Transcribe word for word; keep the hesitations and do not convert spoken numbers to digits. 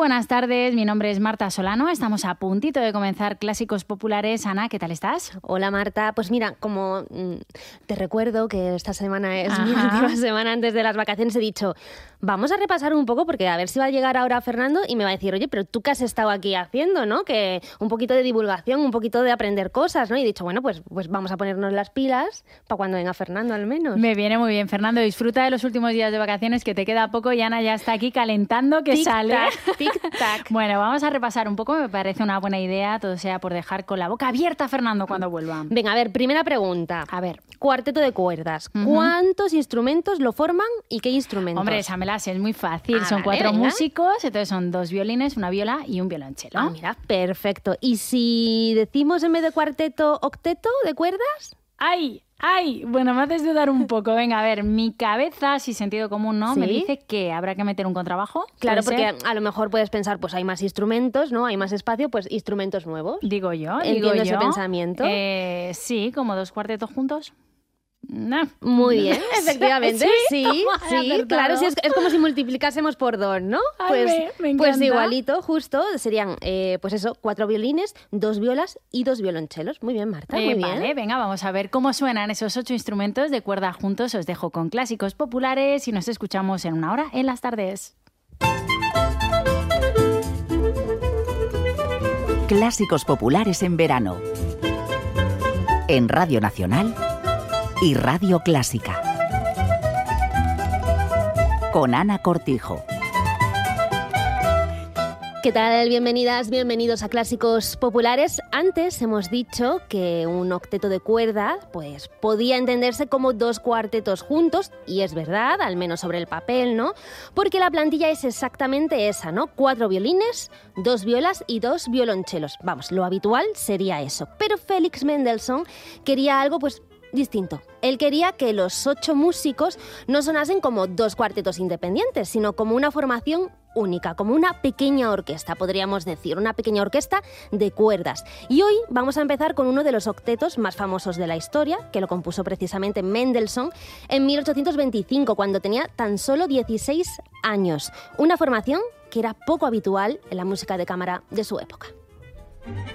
buenas tardes, mi nombre es Marta Solano, estamos a puntito de comenzar Clásicos Populares. Ana, ¿qué tal estás? Hola Marta, pues mira, como mmm, te recuerdo que esta semana es Ajá. mi última semana antes de las vacaciones, he dicho, vamos a repasar un poco porque a ver si va a llegar ahora Fernando y me va a decir, oye, pero tú qué has estado aquí haciendo, ¿no? Que un poquito de divulgación, un poquito de aprender cosas, ¿no? Y he dicho, bueno, pues, pues vamos a ponernos las pilas para cuando venga Fernando al menos. Me viene muy bien, Fernando, disfruta de los últimos días de vacaciones, que te queda poco y Ana ya está aquí calentando que tic sale. Tac, tic tac. Bueno, vamos a repasar un poco, me parece una buena idea, todo sea por dejar con la boca abierta a Fernando cuando vuelva. Venga, a ver, primera pregunta. A ver. Cuarteto de cuerdas. Uh-huh. ¿Cuántos instrumentos lo forman y qué instrumentos? Hombre, esa me la sé, es muy fácil. Ah, son vale, cuatro venga. músicos, entonces son dos violines, una viola y un violonchelo. Ah, mira, perfecto. ¿Y si decimos en vez de cuarteto, octeto de cuerdas? ¡Ay! ¡Ay! Bueno, me haces dudar un poco. Venga, a ver, mi cabeza, si sentido común, ¿no? ¿Sí? Me dice que habrá que meter un contrabajo. Claro, porque ser? a lo mejor puedes pensar, pues hay más instrumentos, ¿no? Hay más espacio, pues instrumentos nuevos. Digo yo, Entiendo digo ese yo. pensamiento. Eh, sí, como dos cuartetos juntos. No. Muy bien, efectivamente. Sí, Sí, sí, acertado. claro, sí, es, es como si multiplicásemos por dos, ¿no? Ay, Pues, me, me encanta. pues igualito, justo, serían, eh, pues eso, cuatro violines, dos violas y dos violonchelos. Muy bien, Marta, muy Eh, bien. Vale, venga, vamos a ver cómo suenan esos ocho instrumentos de cuerda juntos. Os dejo con Clásicos Populares y nos escuchamos en una hora en las tardes. Clásicos Populares en verano. En Radio Nacional y Radio Clásica. Con Ana Cortijo. ¿Qué tal? Bienvenidas, bienvenidos a Clásicos Populares. Antes hemos dicho que un octeto de cuerda pues, podía entenderse como dos cuartetos juntos, y es verdad, al menos sobre el papel, ¿no? Porque la plantilla es exactamente esa, ¿no? Cuatro violines, dos violas y dos violonchelos. Vamos, lo habitual sería eso. Pero Félix Mendelssohn quería algo, pues, distinto. Él quería que los ocho músicos no sonasen como dos cuartetos independientes, sino como una formación única, como una pequeña orquesta, podríamos decir, una pequeña orquesta de cuerdas. Y hoy vamos a empezar con uno de los octetos más famosos de la historia, que lo compuso precisamente Mendelssohn en mil ochocientos veinticinco, cuando tenía tan solo dieciséis años. Una formación que era poco habitual en la música de cámara de su época.